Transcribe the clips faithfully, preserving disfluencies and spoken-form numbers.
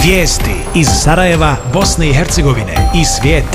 Vijesti iz Sarajeva, Bosne i Hercegovine i svijeta.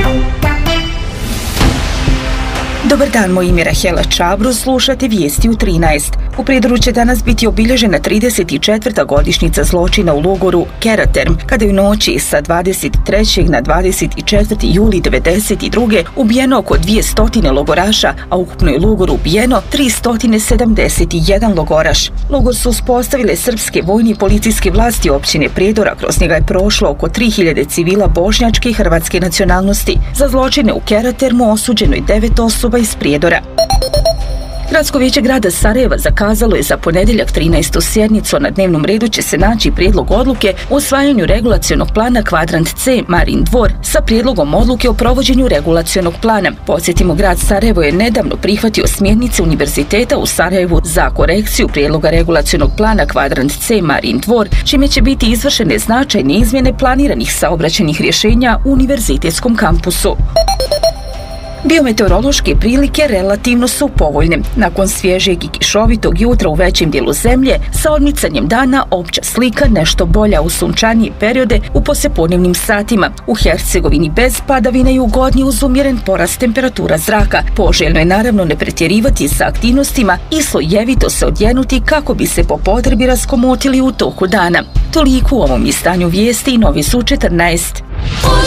Dobar dan, moje ime je Rahela Čabrus, slušate Vijesti u trinaest. U Prijedoru će danas biti obilježena trideset četvrta godišnjica zločina u logoru Karaterm, kada je u noći sa dvadeset trećeg na dvadeset četvrti juli devedeset druge ubijeno oko dvjesto logoraša, a ukupno je u logoru ubijeno tristo sedamdeset jedan logoraš. Logor su uspostavile srpske vojne i policijske vlasti općine Prijedora, kroz njega je prošlo oko tri hiljade civila bošnjačke i hrvatske nacionalnosti. Za zločine u Karatermu osuđeno je devet osoba iz Prijedora. Gradsko vijeće grada Sarajeva zakazalo je za ponedjeljak trinaestu sjednicu, a na dnevnom redu će se naći prijedlog odluke o usvajanju regulacionog plana Kvadrant C Marin Dvor sa prijedlogom odluke o provođenju regulacionog plana. Podsjetimo, grad Sarajevo je nedavno prihvatio smjernice Univerziteta u Sarajevu za korekciju prijedloga regulacionog plana Kvadrant C Marin Dvor, čime će biti izvršene značajne izmjene planiranih saobraćajnih rješenja u univerzitetskom kampusu. Biometeorološke prilike relativno su povoljne. Nakon svježeg i kišovitog jutra u većem dijelu zemlje, sa odmicanjem dana opća slika nešto bolja u sunčanije periode u poslijepodnevnim satima. U Hercegovini bez padavina i ugodnije uz umjeren porast temperatura zraka. Poželjno je naravno ne pretjerivati sa aktivnostima i slojevito se odjenuti kako bi se po potrebi raskomotili u toku dana. Toliko u ovom izdanju vijesti i Novi su četrnaest.